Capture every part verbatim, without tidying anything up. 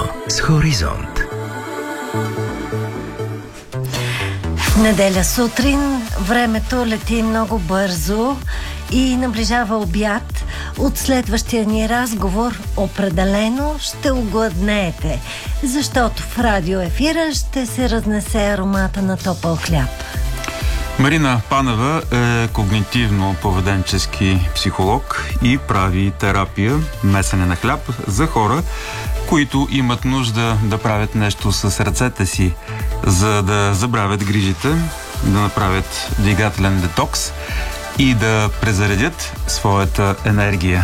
с Хоризонт. Неделя сутрин, времето лети много бързо и наближава обяд. От следващия ни разговор определено ще огладнеете, защото в радиоефира ще се разнесе аромата на топъл хляб. Марина Панева е когнитивно-поведенчески психолог и прави терапия месене на хляб за хора, които имат нужда да правят нещо с ръцете си, за да забравят грижите, да направят двигателен детокс и да презаредят своята енергия.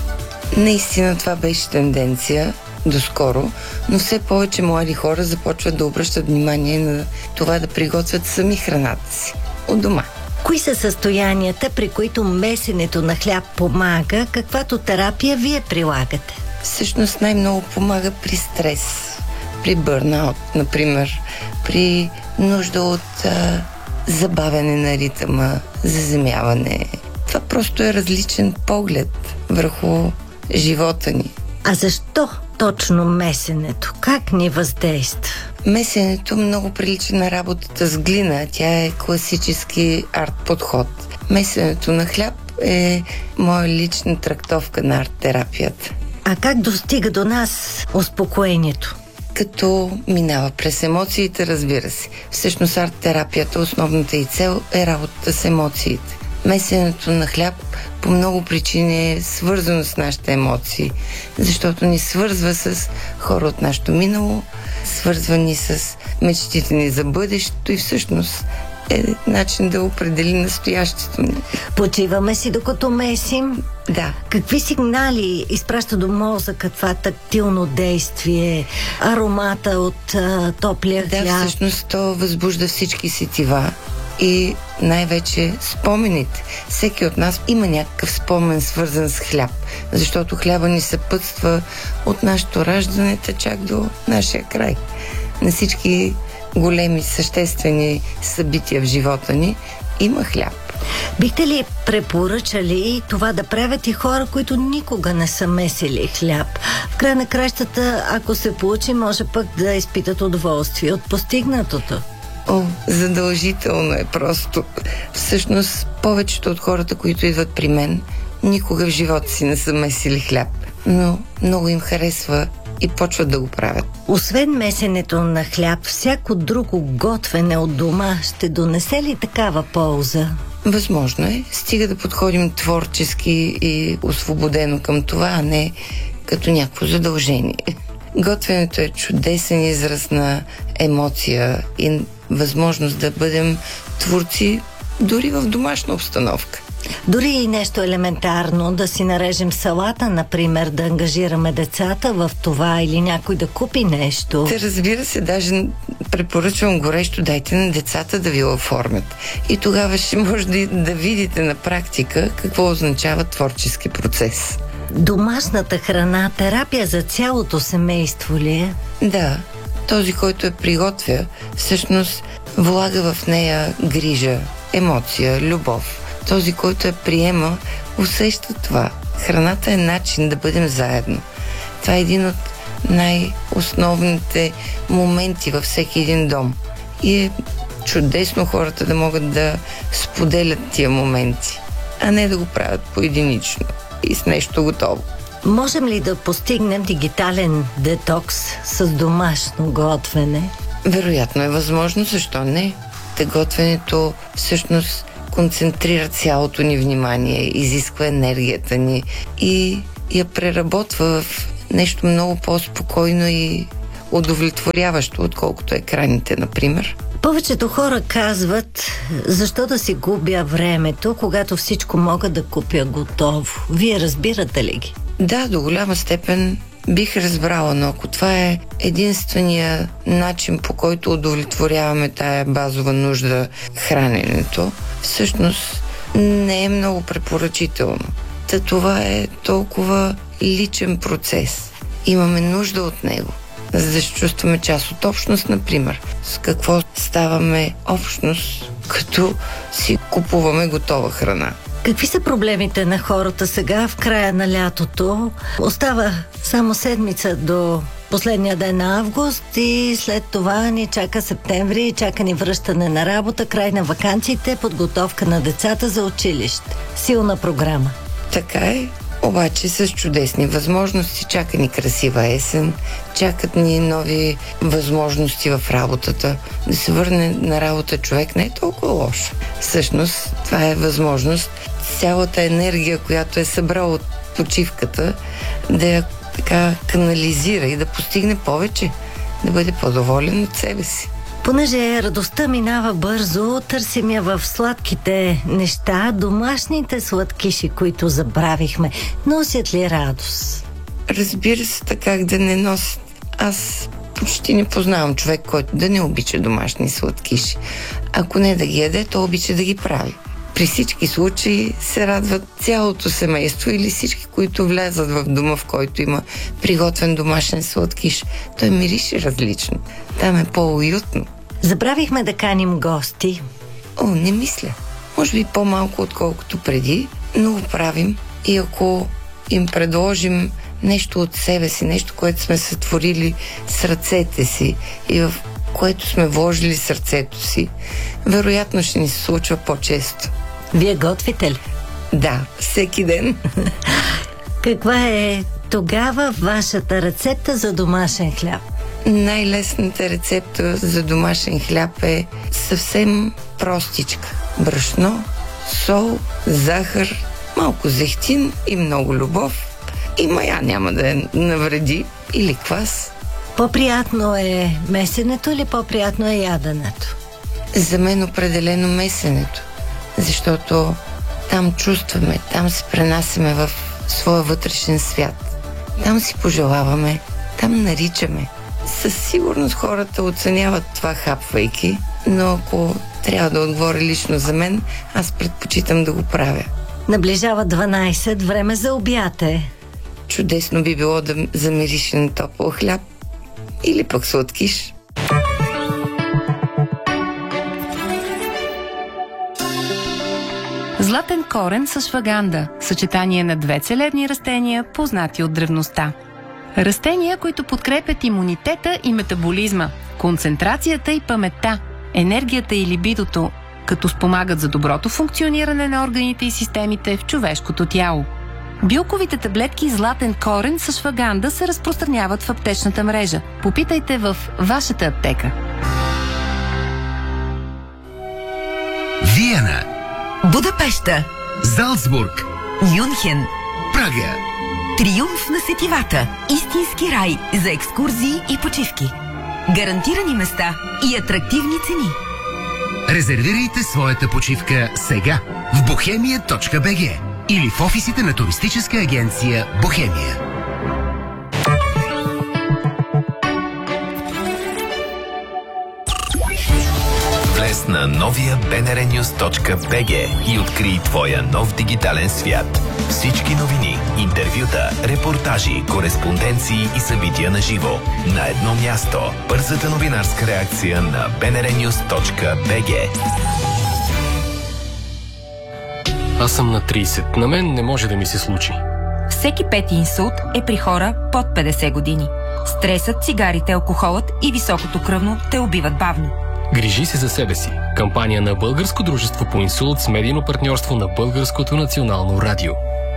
Наистина това беше тенденция доскоро, но все повече млади хора започват да обръщат внимание на това да приготвят сами храната си от дома. Кои са състоянията, при които месенето на хляб помага, каквато терапия вие прилагате? Всъщност най-много помага при стрес, при бърнаут, например, при нужда от а, забавяне на ритъма, заземяване. Това просто е различен поглед върху живота ни. А защо точно месенето? Как ни въздейства? Месенето много прилича на работата с глина. Тя е класически арт-подход. Месенето на хляб е моя лична трактовка на арт-терапията. А как достига до нас успокоението? Като минава през емоциите, разбира се. Всъщност арт-терапията, основната и цел е работата с емоциите. Месенето на хляб по много причини е свързано с нашите емоции, защото ни свързва с хора от нашето минало, свързва ни с мечтите ни за бъдещето и всъщност е начин да определи настоящето ни. Почиваме си докато месим. Да. Какви сигнали изпраща до мозъка това тактилно действие, аромата от а, топлия да, хляб? Да, всъщност то възбужда всички сетива и най-вече спомените. Всеки от нас има някакъв спомен, свързан с хляб, защото хляба ни съпътства от нашето раждане чак до нашия край. На всички големи съществени събития в живота ни има хляб. Бихте ли препоръчали това да правят и хора, които никога не са месили хляб? В край на кращата, ако се получи, може пък да изпитат удоволствие от постигнатото. О, задължително е просто. Всъщност, повечето от хората, които идват при мен, никога в живота си не са месили хляб, но много им харесва и почват да го правят. Освен месенето на хляб, всяко друго готвене от дома ще донесе ли такава полза? Възможно е, стига да подходим творчески и освободено към това, а не като някакво задължение. Готвенето е чудесен израз на емоция и възможност да бъдем творци дори в домашна обстановка. Дори и нещо елементарно, да си нарежем салата, например, да ангажираме децата в това или някой да купи нещо. Те, разбира се, даже препоръчвам горещо, дайте на децата да ви оформят. И тогава ще може да, да видите на практика какво означава творчески процес. Домашната храна, терапия за цялото семейство ли е? Да, този, който я приготвя, всъщност влага в нея грижа, емоция, любов. Този, който я приема, усеща това. Храната е начин да бъдем заедно. Това е един от най-основните моменти във всеки един дом. И е чудесно хората да могат да споделят тия моменти, а не да го правят поединично и с нещо готово. Можем ли да постигнем дигитален детокс с домашно готвене? Вероятно е възможно, защо не? Те готвенето всъщност концентрира цялото ни внимание, изисква енергията ни и я преработва в нещо много по-спокойно и удовлетворяващо, отколкото екраните, например. Повечето хора казват, защо да си губя времето, когато всичко мога да купя готово. Вие разбирате ли ги? Да, до голяма степен бих разбрала, но ако това е единствения начин, по който удовлетворяваме тая базова нужда, храненето, всъщност не е много препоръчително. Та това е толкова личен процес. Имаме нужда от него, за да се чувстваме част от общност, например. С какво ставаме общност, като си купуваме готова храна? Какви са проблемите на хората сега в края на лятото? Остава само седмица до последния ден на август и след това ни чака септември, чака ни връщане на работа, край на ваканциите, подготовка на децата за училище. Силна програма. Така е, обаче с чудесни възможности. Чака ни красива есен, чакат ни нови възможности в работата. Да се върне на работа човек не е толкова лошо. Всъщност, това е възможност цялата енергия, която е събрала от почивката, да я така канализира и да постигне повече, да бъде по-доволен от себе си. Понеже радостта минава бързо, търсим я в сладките неща, домашните сладкиши, които забравихме. Носят ли радост? Разбира се, как да не носят. Аз почти не познавам човек, който да не обича домашни сладкиши. Ако не да ги яде, то обича да ги прави. При всички случаи се радват цялото семейство или всички, които влязат в дома, в който има приготвен домашен сладкиш. Той мирише различно. Там е по-уютно. Забравихме да каним гости. О, не мисля. Може би по-малко, отколкото преди, но го правим. И ако им предложим нещо от себе си, нещо, което сме сътворили с ръцете си и в което сме вложили сърцето си, вероятно ще ни се случва по-често. Вие готвите ли? Да, всеки ден. Каква е тогава вашата рецепта за домашен хляб? Най-лесната рецепта за домашен хляб е съвсем простичка. Брашно, сол, захар, малко зехтин и много любов. И мая няма да я навреди, или квас. По-приятно е месенето или по-приятно е яденето? За мен определено месенето, защото там чувстваме, там се пренасяме в своя вътрешен свят. Там си пожелаваме, там наричаме. Със сигурност хората оценяват това хапвайки, но ако трябва да отговоря лично за мен, аз предпочитам да го правя. Наближава дванайсет, време за обяд е. Чудесно би било да замирише на топъл хляб или пък сладкиш. Златен корен с ашваганда – съчетание на две целебни растения, познати от древността. Растения, които подкрепят имунитета и метаболизма, концентрацията и паметта, енергията и либидото, като спомагат за доброто функциониране на органите и системите в човешкото тяло. Билковите таблетки Златен корен с ашваганда се разпространяват в аптечната мрежа. Попитайте в вашата аптека. Виена, Будапеща, Залцбург, Мюнхен, Прага. Триумф на сетивата. Истински рай за екскурзии и почивки. Гарантирани места и атрактивни цени. Резервирайте своята почивка сега в бохемия точка би джи или в офисите на туристическа агенция Бохемия. Влез на новия би ен ар нюз точка би джи и открий твоя нов дигитален свят. Всички новини, интервюта, репортажи, кореспонденции и събития на живо на едно място. Бързата новинарска реакция на би ен ар нюз точка би джи. Аз съм на трийсет. На мен не може да ми се случи. Всеки пети инсулт е при хора под петдесет години. Стресът, цигарите, алкохолът и високото кръвно те убиват бавно. Грижи се за себе си. Кампания на Българско дружество по инсулт с медийно партньорство на Българското национално радио.